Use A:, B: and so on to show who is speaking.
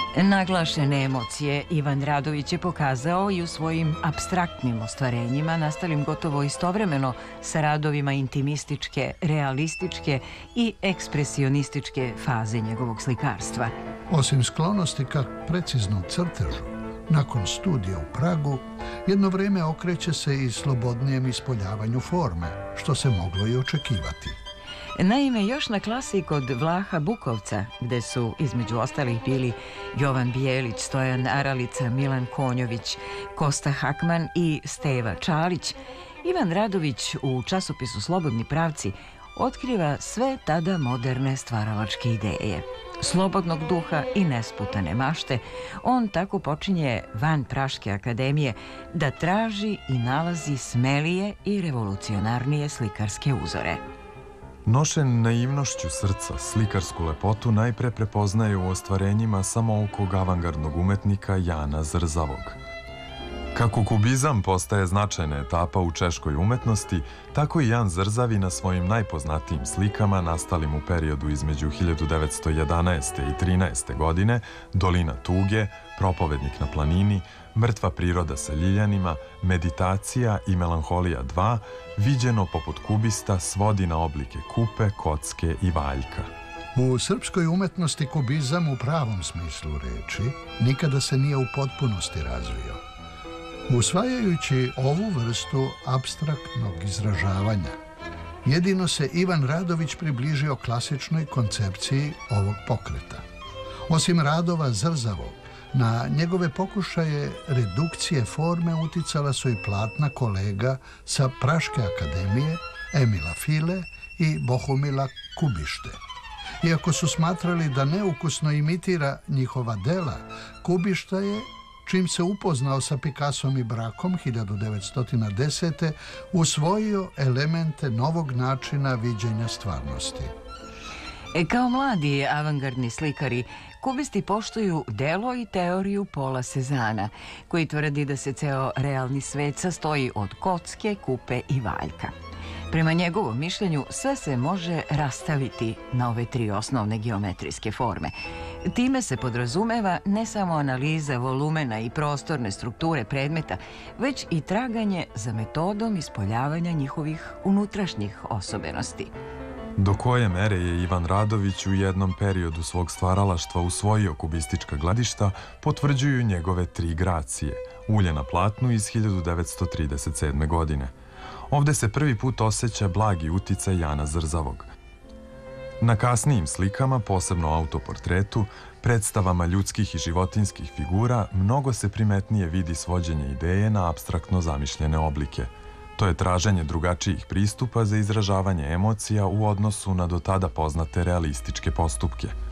A: Naglašene emocije Ivan Radović je pokazao i u svojim apstraktnim ostvarenjima, nastalim gotovo istovremeno sa radovima intimističke, realističke i ekspresionističke faze njegovog slikarstva.
B: Osim sklonosti ka preciznom crtežu, nakon studija u Pragu, jedno vrijeme okreće se i slobodnijem ispoljavanju forme, što se moglo i očekivati.
A: Naime, još na klasi kod Vlaha Bukovca, gde su između ostalih bili Jovan Bijelić, Stojan Aralica, Milan Konjović, Kosta Hakman i Steva Čalić, Ivan Radović u časopisu Slobodni pravci otkriva sve tada moderne stvaralačke ideje. Slobodnog duha i nesputane mašte, on tako počinje van Praške akademije da traži i nalazi smelije i revolucionarnije slikarske uzore.
C: Nošen naivnošću srca, slikarsku lepotu najpre prepoznaje u ostvarenjima samoukog avangardnog umetnika Jana Zrzavog. Kako kubizam postaje značajna etapa u češkoj umetnosti, tako i Jan Zrzavi na svojim najpoznatijim slikama nastalim u periodu između 1911. i 13. godine Dolina tuge, Propovednik na planini, Mrtva priroda sa ljiljanima, Meditacija i Melanholija 2, viđeno poput kubista, svodi na oblike kupe, kocke i valjka.
B: U srpskoj umetnosti kubizam u pravom smislu reči nikada se nije u potpunosti razvio. Usvajajući ovu vrstu apstraktnog izražavanja, jedino se Ivan Radović približio klasičnoj koncepciji ovog pokreta. Osim radova Zrzavog, na njegove pokušaje redukcije forme uticala su i platna kolega sa Praške akademije, Emila File i Bohumila Kubište. Iako su smatrali da neukusno imitira njihova dela, Kubišta je, čim se upoznao sa Picassom i Brakom 1910. usvojio elemente novog načina viđenja stvarnosti.
A: Kao mladi avangardni slikari, kubisti poštuju delo i teoriju Paula Cézanna, koji tvrdi da se ceo realni svet sastoji od kocke, kupe i valjka. Prema njegovom mišljenju, sve se može rastaviti na ove tri osnovne geometrijske forme. Time se podrazumeva ne samo analiza volumena i prostorne strukture predmeta, već i traganje za metodom ispoljavanja njihovih unutrašnjih osobenosti.
C: Do koje mere je Ivan Radović u jednom periodu svog stvaralaštva usvojio kubistička gledišta, potvrđuju njegove tri gracije, ulje na platnu iz 1937. godine. Ovde se prvi put osjeća blagi uticaj Jana Zrzavog. Na kasnijim slikama, posebno autoportretu, predstavama ljudskih i životinskih figura, mnogo se primetnije vidi svođenje ideje na apstraktno zamišljene oblike. To je traženje drugačijih pristupa za izražavanje emocija u odnosu na do tada poznate realističke postupke.